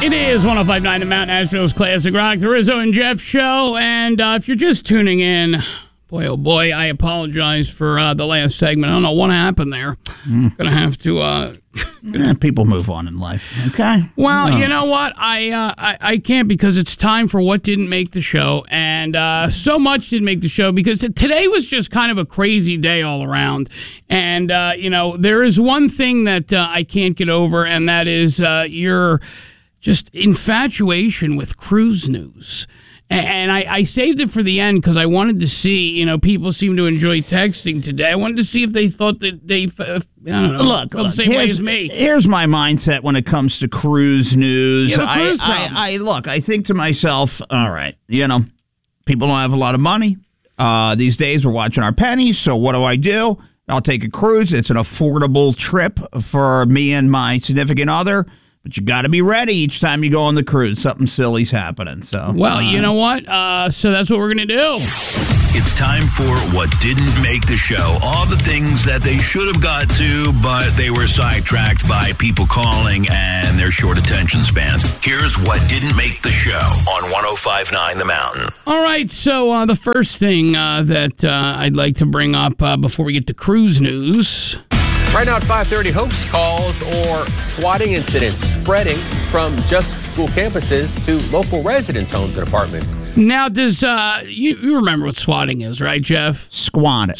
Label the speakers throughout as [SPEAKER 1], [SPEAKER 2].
[SPEAKER 1] It is 105.9 The Mountain, Nashville's Classic Rock, the Rizzo and Jeff Show. And if you're just tuning in, boy, oh boy, I apologize for the last segment. I don't know what happened there. Gonna have to...
[SPEAKER 2] people move on in life, okay?
[SPEAKER 1] Well, you know what? I can't, because it's time for what didn't make the show. And so much didn't make the show because today was just kind of a crazy day all around. And, there is one thing that I can't get over, and that is your just infatuation with cruise news. And I saved it for the end because I wanted to see, people seem to enjoy texting today. I wanted to see if they thought that they, I don't know,
[SPEAKER 2] look,
[SPEAKER 1] the same way as me.
[SPEAKER 2] Here's my mindset when it comes to cruise news.
[SPEAKER 1] Yeah, the cruise
[SPEAKER 2] I think to myself, all right, people don't have a lot of money. These days we're watching our pennies, so what do? I'll take a cruise. It's an affordable trip for me and my significant other. But you got to be ready each time you go on the cruise. Something silly's happening. So,
[SPEAKER 1] well, you know what? So that's what we're going to do.
[SPEAKER 3] It's time for What Didn't Make the Show. All the things that they should have got to, but they were sidetracked by people calling and their short attention spans. Here's What Didn't Make the Show on 105.9 The Mountain.
[SPEAKER 1] All right, so the first thing that I'd like to bring up before we get to cruise news...
[SPEAKER 4] Right now at 5:30, hoax calls or swatting incidents spreading from just school campuses to local residents' homes and apartments.
[SPEAKER 1] Now, does you remember what swatting is, right, Jeff?
[SPEAKER 2] Swatting.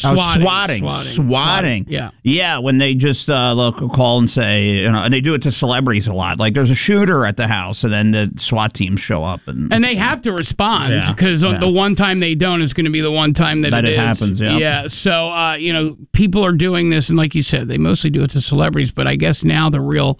[SPEAKER 1] Yeah.
[SPEAKER 2] Yeah, when they just call and say, and they do it to celebrities a lot. Like there's a shooter at the house, and then the SWAT teams show up. And
[SPEAKER 1] they have to respond because the one time they don't is going to be the one time that it
[SPEAKER 2] happens. Yeah.
[SPEAKER 1] Yeah, so, people are doing this, and like you said, they mostly do it to celebrities, but I guess now the real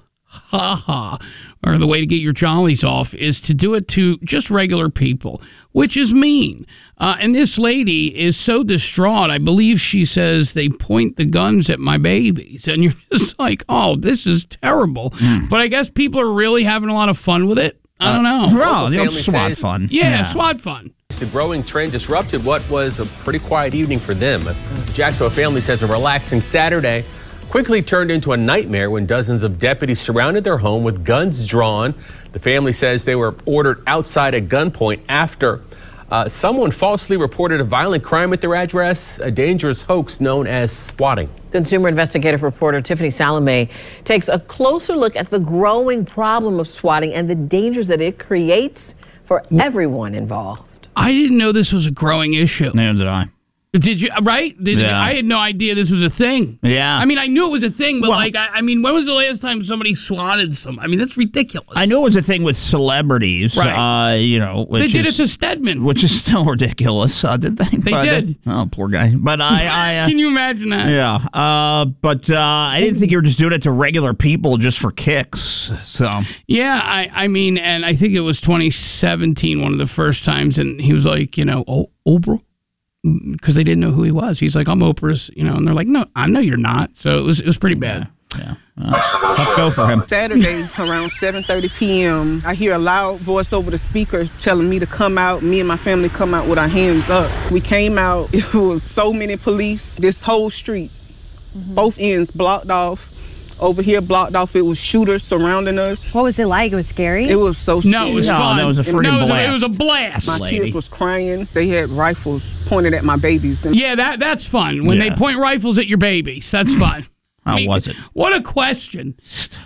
[SPEAKER 1] or the way to get your jollies off is to do it to just regular people, which is mean. And this lady is so distraught. I believe she says they point the guns at my babies. And you're just like, oh, this is terrible. But I guess people are really having a lot of fun with it. I don't know.
[SPEAKER 2] Well, SWAT fun.
[SPEAKER 1] Yeah, SWAT fun.
[SPEAKER 4] The growing trend disrupted what was a pretty quiet evening for them. A Jacksonville family says a relaxing Saturday quickly turned into a nightmare when dozens of deputies surrounded their home with guns drawn. The family says they were ordered outside at gunpoint after someone falsely reported a violent crime at their address, a dangerous hoax known as swatting.
[SPEAKER 5] Consumer investigative reporter Tiffany Salome takes a closer look at the growing problem of swatting and the dangers that it creates for everyone involved.
[SPEAKER 1] I didn't know this was a growing issue.
[SPEAKER 2] Neither did I.
[SPEAKER 1] Did you? Right? I had no idea this was a thing.
[SPEAKER 2] Yeah.
[SPEAKER 1] I mean, I knew it was a thing, but when was the last time somebody swatted someone? I mean, that's ridiculous.
[SPEAKER 2] I knew it was a thing with celebrities.
[SPEAKER 1] Right.
[SPEAKER 2] Which
[SPEAKER 1] they did it to Stedman.
[SPEAKER 2] Which is still ridiculous, did they?
[SPEAKER 1] They did.
[SPEAKER 2] Oh, poor guy. But I
[SPEAKER 1] Can you imagine that?
[SPEAKER 2] Yeah. But I didn't think you were just doing it to regular people just for kicks. So.
[SPEAKER 1] Yeah, I mean, and I think it was 2017, one of the first times, and he was like, Oprah? Because they didn't know who he was. He's like, I'm Oprah's, and they're like, no, I know you're not. So it was pretty bad.
[SPEAKER 2] Yeah. Tough go for him.
[SPEAKER 6] Saturday around 7:30 p.m., I hear a loud voice over the speaker telling me to come out. Me and my family come out with our hands up. We came out. It was so many police. This whole street, both ends blocked off. Over here blocked off. It was shooters surrounding us.
[SPEAKER 7] What was it like? It was scary?
[SPEAKER 6] It was so scary.
[SPEAKER 1] No, it was fun.
[SPEAKER 2] No, it was a freaking blast.
[SPEAKER 1] It was a blast.
[SPEAKER 6] My kids was crying. They had rifles pointed at my babies.
[SPEAKER 1] Yeah, that's fun. When they point rifles at your babies, that's fun.
[SPEAKER 2] How was it?
[SPEAKER 1] What a question.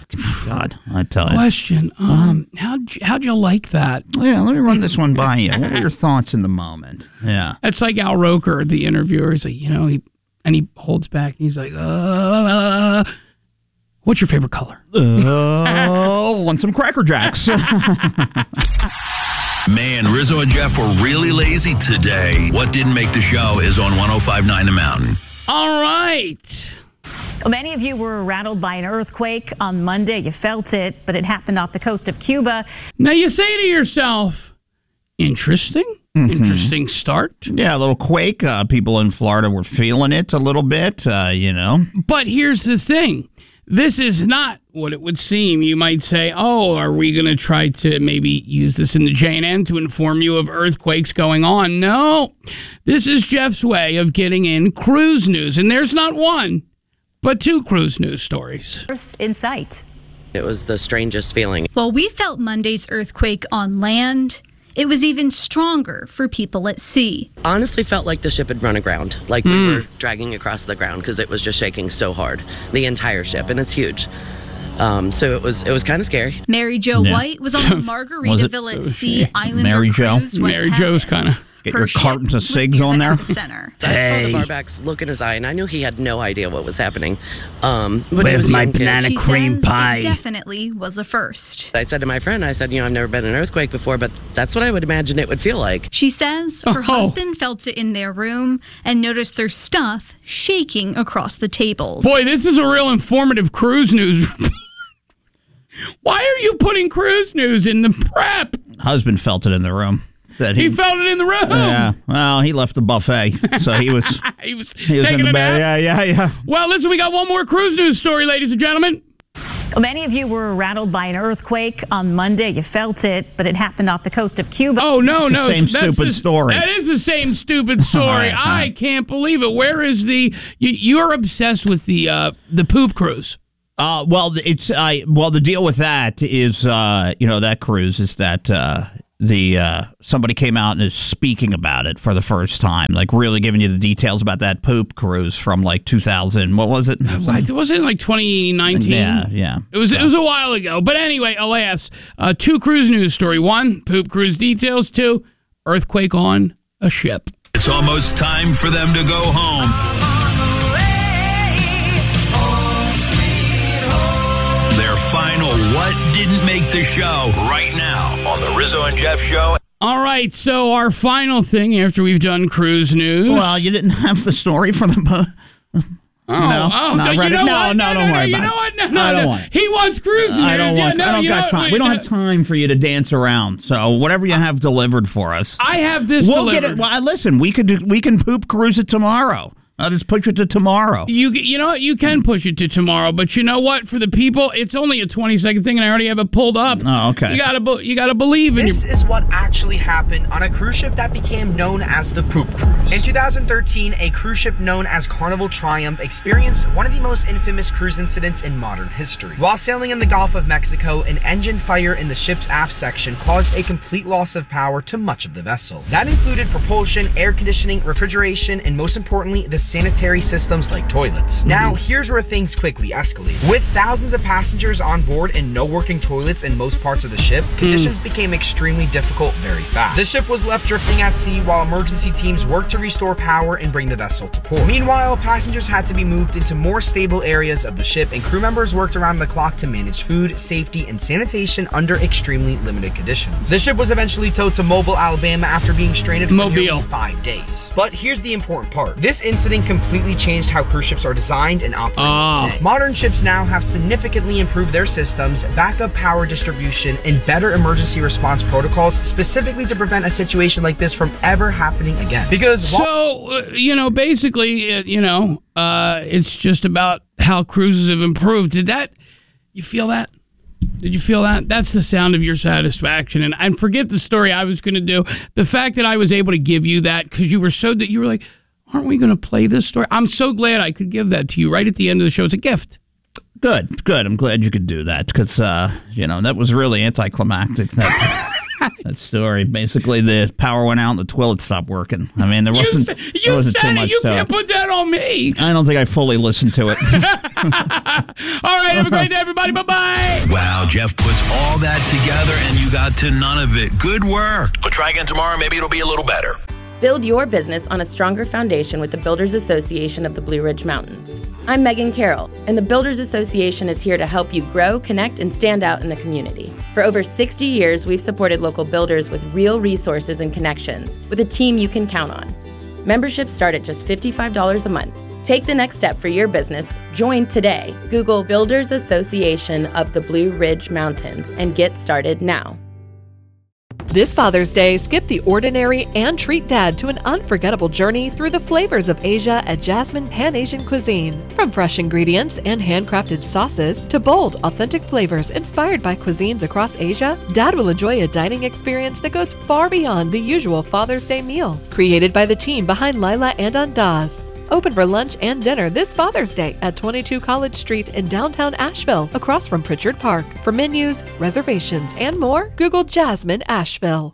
[SPEAKER 2] God, I tell you.
[SPEAKER 1] Question. How'd you like that?
[SPEAKER 2] Yeah, let me run this one by you. What were your thoughts in the moment? Yeah.
[SPEAKER 1] It's like Al Roker, the interviewer. He's like, he holds back and he's like, what's your favorite color?
[SPEAKER 2] Want some Cracker Jacks.
[SPEAKER 3] Man, Rizzo and Jeff were really lazy today. What didn't make the show is on 105.9 The Mountain.
[SPEAKER 1] All right.
[SPEAKER 8] Well, many of you were rattled by an earthquake on Monday. You felt it, but it happened off the coast of Cuba.
[SPEAKER 1] Now you say to yourself, interesting. Interesting start.
[SPEAKER 2] Yeah, a little quake. People in Florida were feeling it a little bit,
[SPEAKER 1] But here's the thing. This is not what it would seem. You might say, are we going to try to maybe use this in the JNN to inform you of earthquakes going on? No. This is Jeff's way of getting in cruise news. And there's not one, but two cruise news stories.
[SPEAKER 8] In sight.
[SPEAKER 7] It was the strangest feeling.
[SPEAKER 9] While we felt Monday's earthquake on land, it was even stronger for people at sea.
[SPEAKER 7] Honestly felt like the ship had run aground, like we were dragging across the ground because it was just shaking so hard, the entire ship, and it's huge. So it was kind of scary.
[SPEAKER 9] Mary Jo White was on the Margaritaville at Sea Islander
[SPEAKER 2] Mary Jo?
[SPEAKER 9] cruise when it
[SPEAKER 1] Mary Jo's
[SPEAKER 9] happened.
[SPEAKER 1] kind of.
[SPEAKER 2] Get
[SPEAKER 9] Her
[SPEAKER 2] your
[SPEAKER 9] ship
[SPEAKER 2] cartons of
[SPEAKER 9] was
[SPEAKER 2] cigs
[SPEAKER 9] near
[SPEAKER 2] on
[SPEAKER 9] the
[SPEAKER 2] there.
[SPEAKER 9] epicenter.
[SPEAKER 7] I saw the barback's look in his eye, and I knew he had no idea what was happening. But
[SPEAKER 1] Where's my banana
[SPEAKER 9] She
[SPEAKER 1] cream
[SPEAKER 9] says
[SPEAKER 1] pie?
[SPEAKER 9] It definitely was a first.
[SPEAKER 7] I said to my friend, I've never been in an earthquake before, but that's what I would imagine it would feel like.
[SPEAKER 9] She says her husband felt it in their room and noticed their stuff shaking across the tables.
[SPEAKER 1] Boy, this is a real informative cruise news. Why are you putting cruise news in the prep?
[SPEAKER 2] Husband felt it in the room. Said
[SPEAKER 1] He felt it in the room.
[SPEAKER 2] Yeah, well, he left the buffet, so he was
[SPEAKER 1] he was
[SPEAKER 2] in
[SPEAKER 1] taking
[SPEAKER 2] the
[SPEAKER 1] a
[SPEAKER 2] bed.
[SPEAKER 1] nap.
[SPEAKER 2] Yeah.
[SPEAKER 1] Well, listen, we got one more cruise news story, ladies and gentlemen.
[SPEAKER 8] Many of you were rattled by an earthquake on Monday. You felt it, but it happened off the coast of Cuba.
[SPEAKER 1] Oh, no.
[SPEAKER 2] Same
[SPEAKER 1] That's
[SPEAKER 2] stupid story.
[SPEAKER 1] That is the same stupid story. I can't believe it. Where is the... You're obsessed with the poop cruise.
[SPEAKER 2] Well, the deal with that is, that cruise is that somebody came out and is speaking about it for the first time, like really giving you the details about that poop cruise from like 2000. What was it?
[SPEAKER 1] Was it like 2019?
[SPEAKER 2] Yeah.
[SPEAKER 1] It was a while ago. But anyway, alas, 2 cruise news story. 1, poop cruise details. 2, earthquake on a ship.
[SPEAKER 3] It's almost time for them to go home. Their final What Didn't Make the Show right now on the Rizzo and Jeff Show.
[SPEAKER 1] All right, so our final thing after we've done cruise news.
[SPEAKER 2] Well, you didn't have the story for the...
[SPEAKER 1] Don't worry about it. You know what? No,
[SPEAKER 2] I don't want it.
[SPEAKER 1] He wants cruise news.
[SPEAKER 2] I don't want. I don't got time. We don't have time for you to dance around. So whatever you have delivered for us,
[SPEAKER 1] I have this.
[SPEAKER 2] We'll
[SPEAKER 1] delivered.
[SPEAKER 2] get it. Well, listen, we can poop cruise it tomorrow. I'll just push it to tomorrow.
[SPEAKER 1] You know what? You can push it to tomorrow, but you know what? For the people, it's only a 20-second thing, and I already have it pulled up.
[SPEAKER 2] Oh, okay.
[SPEAKER 1] You gotta believe in
[SPEAKER 10] This is what actually happened on a cruise ship that became known as the Poop Cruise. In 2013, a cruise ship known as Carnival Triumph experienced one of the most infamous cruise incidents in modern history. While sailing in the Gulf of Mexico, an engine fire in the ship's aft section caused a complete loss of power to much of the vessel. That included propulsion, air conditioning, refrigeration, and most importantly, the sanitary systems like toilets. Now, here's where things quickly escalate. With thousands of passengers on board and no working toilets in most parts of the ship, conditions became extremely difficult very fast. The ship was left drifting at sea while emergency teams worked to restore power and bring the vessel to port. Meanwhile, passengers had to be moved into more stable areas of the ship, and crew members worked around the clock to manage food, safety, and sanitation under extremely limited conditions. The ship was eventually towed to Mobile, Alabama after being stranded for nearly 5 days. But here's the important part. This incident completely changed how cruise ships are designed and operated today. Modern ships now have significantly improved their systems, backup power distribution, and better emergency response protocols specifically to prevent a situation like this from ever happening again. Because
[SPEAKER 1] basically, it's just about how cruises have improved. You feel that? Did you feel that? That's the sound of your satisfaction. And forget the story I was going to do. The fact that I was able to give you that because you were like, aren't we going to play this story? I'm so glad I could give that to you right at the end of the show. It's a gift.
[SPEAKER 2] Good. I'm glad you could do that because, that was really anticlimactic. That story. Basically, the power went out and the toilet stopped working. I mean, there wasn't too much.
[SPEAKER 1] You can't put that on me.
[SPEAKER 2] I don't think I fully listened to it.
[SPEAKER 1] All right, have a great day, everybody. Bye-bye.
[SPEAKER 3] Wow, Jeff puts all that together and you got to none of it. Good work. But try again tomorrow. Maybe it'll be a little better.
[SPEAKER 11] Build your business on a stronger foundation with the Builders Association of the Blue Ridge Mountains. I'm Megan Carroll, and the Builders Association is here to help you grow, connect, and stand out in the community. For over 60 years, we've supported local builders with real resources and connections, with a team you can count on. Memberships start at just $55 a month. Take the next step for your business. Join today. Google Builders Association of the Blue Ridge Mountains and get started now.
[SPEAKER 12] This Father's Day, skip the ordinary and treat Dad to an unforgettable journey through the flavors of Asia at Jasmine Pan-Asian Cuisine. From fresh ingredients and handcrafted sauces to bold, authentic flavors inspired by cuisines across Asia, Dad will enjoy a dining experience that goes far beyond the usual Father's Day meal. Created by the team behind Lila and Andaz, Open for lunch and dinner this Father's Day at 22 College Street in downtown Asheville, across from Pritchard Park. For menus, reservations, and more, Google Jasmine Asheville.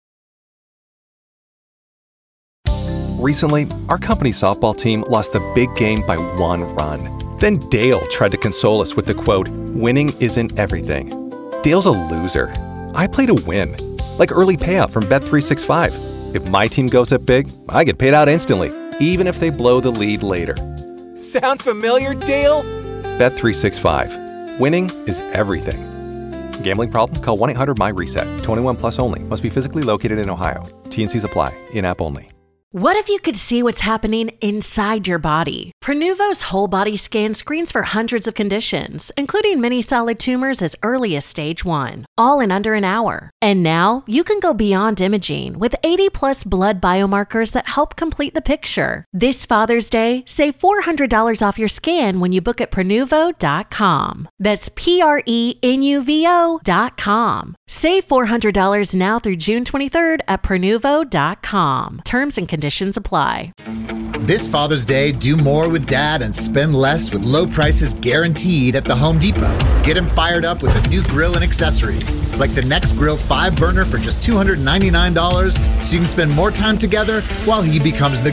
[SPEAKER 13] Recently, our company softball team lost the big game by 1 run. Then Dale tried to console us with the quote, "Winning isn't everything." Dale's a loser. I play to win, like early payout from Bet365. If my team goes up big, I get paid out instantly, even if they blow the lead later. Sound familiar, Dale? Bet365. Winning is everything. Gambling problem? Call 1-800-MY-RESET. 21 plus only. Must be physically located in Ohio. T&Cs apply. In-app only.
[SPEAKER 14] What if you could see what's happening inside your body? Prenuvo's whole body scan screens for hundreds of conditions, including many solid tumors as early as stage 1, all in under an hour. And now you can go beyond imaging with 80 plus blood biomarkers that help complete the picture. This Father's Day, save $400 off your scan when you book at Prenuvo.com. That's Prenuvo.com. Save $400 now through June 23rd at Prenuvo.com. Terms and conditions apply.
[SPEAKER 15] This Father's Day, do more with Dad and spend less with low prices guaranteed at the Home Depot. Get him fired up with a new grill and accessories, like the Next Grill 5-burner for just $299, so you can spend more time together while he becomes the